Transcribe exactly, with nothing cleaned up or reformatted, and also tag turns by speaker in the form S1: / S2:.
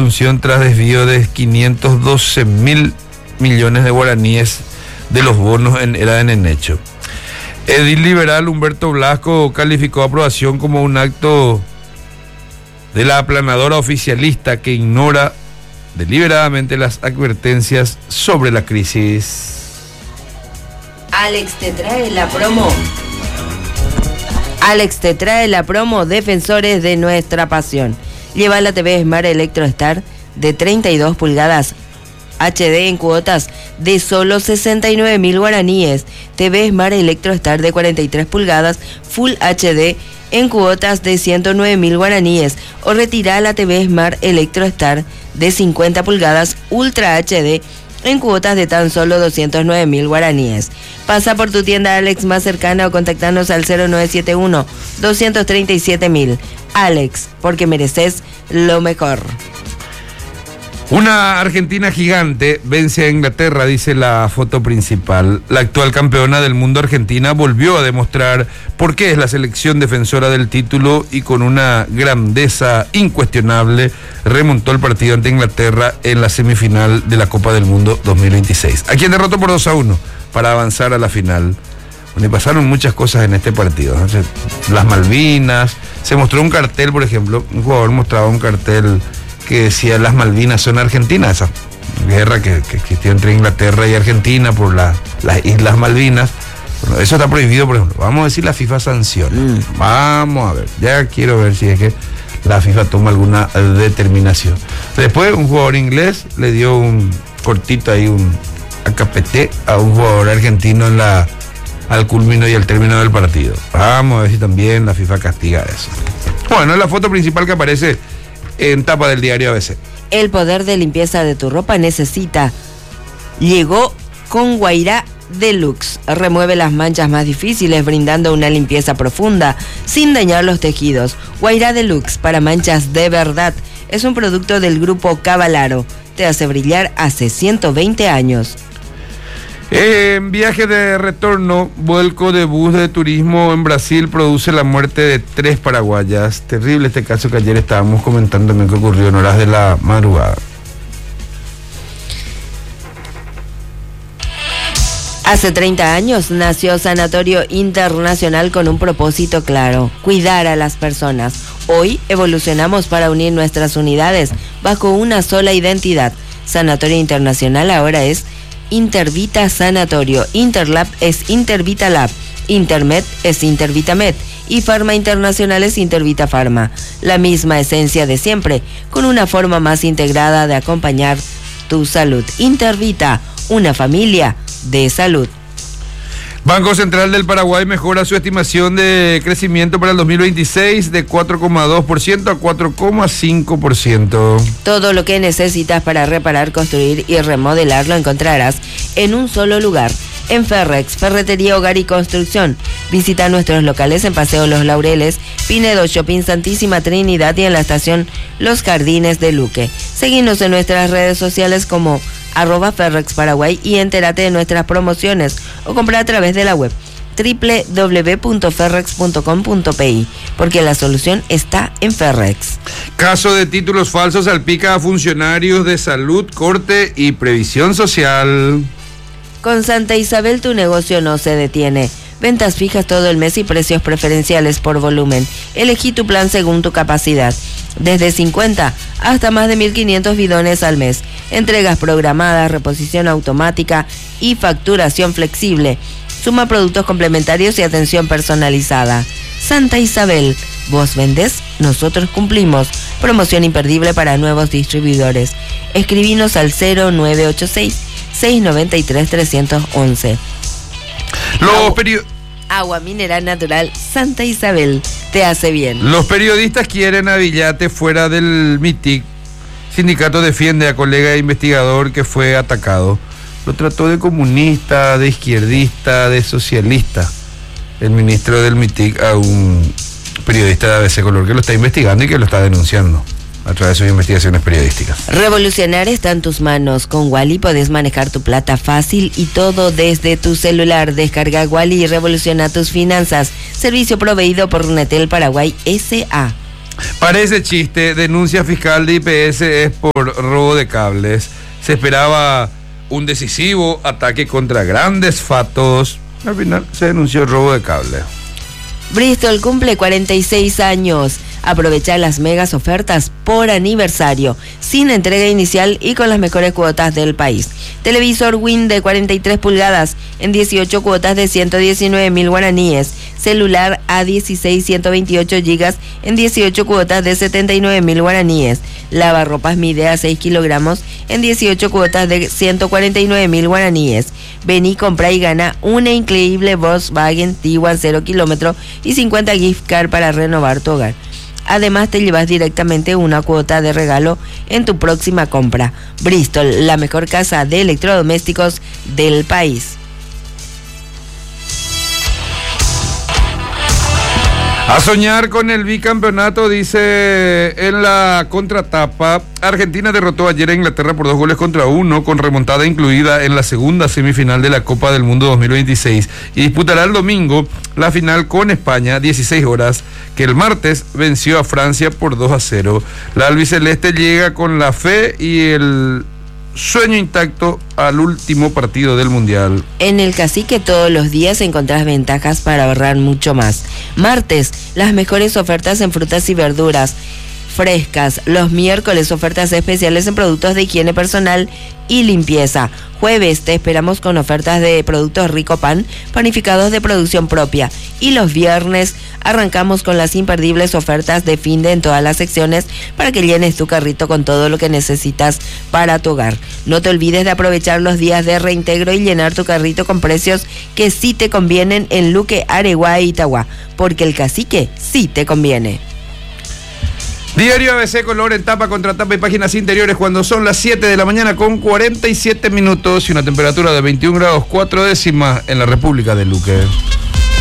S1: Asunción tras desvío de quinientos doce mil millones de guaraníes de los bonos en era de Nenecho. Edil liberal Humberto Blasco calificó aprobación como un acto de la aplanadora oficialista que ignora deliberadamente las advertencias sobre la crisis.
S2: Alex te trae la promo. Alex te trae la promo Defensores de nuestra pasión. Lleva la T V Smart Electrostar de treinta y dos pulgadas H D en cuotas de solo sesenta y nueve mil guaraníes. T V Smart Electrostar de cuarenta y tres pulgadas Full H D en cuotas de ciento nueve mil guaraníes. O retira la T V Smart Electrostar de cincuenta pulgadas Ultra H D en cuotas de tan solo doscientos nueve mil guaraníes. Pasa por tu tienda Alex más cercana o contactanos al cero nueve siete uno, dos tres siete mil. Alex, porque mereces lo mejor.
S1: Una Argentina gigante vence a Inglaterra, dice la foto principal. La actual campeona del mundo Argentina volvió a demostrar por qué es la selección defensora del título y con una grandeza incuestionable remontó el partido ante Inglaterra en la semifinal de la Copa del Mundo dos mil veintiséis. A quien derrotó por dos a uno para avanzar a la final. Donde pasaron muchas cosas en este partido, ¿no? Las Malvinas, se mostró un cartel, por ejemplo, un jugador mostraba un cartel que decía las Malvinas son argentinas, esa guerra que, que existió entre Inglaterra y Argentina por la, las Islas Malvinas. Bueno, eso está prohibido, por ejemplo. Vamos a decir la FIFA sanciona. Mm. Vamos a ver, ya quiero ver si es que la FIFA toma alguna determinación. Después un jugador inglés le dio un cortito ahí, un acapeté a un jugador argentino en la al culmino y al término del partido. Vamos a ver si también la FIFA castiga eso. Bueno, es la foto principal que aparece en tapa del diario A B C.
S2: El poder de limpieza de tu ropa necesita. Llegó con Guairá Deluxe. Remueve las manchas más difíciles brindando una limpieza profunda sin dañar los tejidos. Guairá Deluxe para manchas de verdad. Es un producto del grupo Cavalaro. Te hace brillar hace ciento veinte años.
S1: En viaje de retorno, vuelco de bus de turismo en Brasil produce la muerte de tres paraguayas. Terrible este caso que ayer estábamos comentando también que ocurrió en horas de la madrugada.
S2: Hace treinta años nació Sanatorio Internacional con un propósito claro: cuidar a las personas. Hoy evolucionamos para unir nuestras unidades bajo una sola identidad. Sanatorio Internacional ahora es Intervita Sanatorio, Interlab es Intervita Lab, Intermed es Intervitamed y Pharma Internacional es Intervita Pharma. La misma esencia de siempre, con una forma más integrada de acompañar tu salud. Intervita, una familia de salud.
S1: Banco Central del Paraguay mejora su estimación de crecimiento para el dos mil veintiséis de cuatro coma dos por ciento a cuatro coma cinco por ciento.
S2: Todo lo que necesitas para reparar, construir y remodelar lo encontrarás en un solo lugar. En Ferrex, Ferretería, Hogar y Construcción. Visita nuestros locales en Paseo Los Laureles, Pinedo Shopping Santísima Trinidad y en la estación Los Jardines de Luque. Seguinos en nuestras redes sociales como arroba Ferrex Paraguay y entérate de nuestras promociones o compra a través de la web doble u doble u doble u punto ferrex punto com punto p i, porque la solución está en Ferrex.
S1: Caso de títulos falsos salpica a funcionarios de salud, corte y previsión social.
S2: Con Santa Isabel tu negocio no se detiene. Ventas fijas todo el mes y precios preferenciales por volumen. Elegí tu plan según tu capacidad. Desde cincuenta hasta más de mil quinientos bidones al mes. Entregas programadas, reposición automática y facturación flexible. Suma productos complementarios y atención personalizada. Santa Isabel, vos vendés, nosotros cumplimos. Promoción imperdible para nuevos distribuidores. Escribinos al cero nueve ocho seis, seis nueve tres, tres once.
S1: Los periodistas...
S2: Agua mineral natural Santa Isabel, te hace bien.
S1: Los periodistas quieren a Villate fuera del MITIC. Sindicato defiende a colega investigador que fue atacado. Lo trató de comunista, de izquierdista, de socialista. El ministro del MITIC a un periodista de A B C Color que lo está investigando y que lo está denunciando a través de sus investigaciones periodísticas.
S2: Revolucionar está en tus manos. Con Wally podés manejar tu plata fácil y todo desde tu celular. Descarga Wally y revoluciona tus finanzas. Servicio proveído por Runetel Paraguay S A
S1: Parece chiste, denuncia fiscal de I P S es por robo de cables. Se esperaba un decisivo ataque contra grandes fatos. Al final se denunció el robo de cable.
S2: Bristol cumple cuarenta y seis años. Aprovecha las megas ofertas por aniversario, sin entrega inicial y con las mejores cuotas del país. Televisor Win de cuarenta y tres pulgadas en dieciocho cuotas de ciento diecinueve mil guaraníes. Celular A dieciséis ciento veintiocho gigas en dieciocho cuotas de setenta y nueve mil guaraníes. Lavarropas Midea seis kilogramos en dieciocho cuotas de ciento cuarenta y nueve mil guaraníes. Vení, compra y gana una increíble Volkswagen Tiguan cero kilómetro y cincuenta gift card para renovar tu hogar. Además, te llevas directamente una cuota de regalo en tu próxima compra. Bristol, la mejor casa de electrodomésticos del país.
S1: A soñar con el bicampeonato, dice en la contratapa. Argentina derrotó ayer a Inglaterra por dos goles contra uno, con remontada incluida en la segunda semifinal de la Copa del Mundo dos mil veintiséis, y disputará el domingo la final con España, dieciséis horas, que el martes venció a Francia por dos a cero. La albiceleste llega con la fe y el sueño intacto al último partido del Mundial.
S2: En el Cacique todos los días encontrás ventajas para ahorrar mucho más. Martes, las mejores ofertas en frutas y verduras frescas. Los miércoles, ofertas especiales en productos de higiene personal y limpieza. Jueves, te esperamos con ofertas de productos Rico Pan, panificados de producción propia. Y los viernes, arrancamos con las imperdibles ofertas de fin de en todas las secciones para que llenes tu carrito con todo lo que necesitas para tu hogar. No te olvides de aprovechar los días de reintegro y llenar tu carrito con precios que sí te convienen en Luque, Areguá e Itagüá, porque el Cacique sí te conviene.
S1: Diario A B C, color en tapa, contra tapa y páginas interiores, cuando son las siete de la mañana con cuarenta y siete minutos y una temperatura de veintiún grados cuatro décimas en la República de Luque.